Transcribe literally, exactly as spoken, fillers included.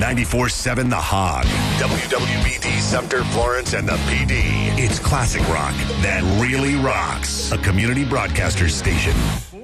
ninety-four seven The Hog. W W B D Sumter, Florence, and the P D. It's classic rock that really rocks. A community broadcaster station.